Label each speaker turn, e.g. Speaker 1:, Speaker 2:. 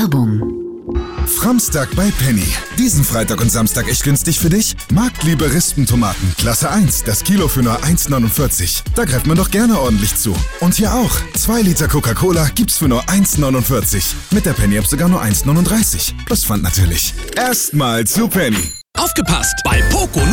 Speaker 1: Werbung.
Speaker 2: Framstag bei Penny. Diesen Freitag und Samstag echt günstig für dich? Marktliebe Rispentomaten, Klasse 1, das Kilo für nur 1,49. Da greift man doch gerne ordentlich zu. Und hier auch, 2 Liter Coca-Cola gibt's für nur 1,49. Mit der Penny-App sogar nur 1,39. Plus Pfand natürlich. Erstmal zu Penny.
Speaker 3: Aufgepasst! Bei Poco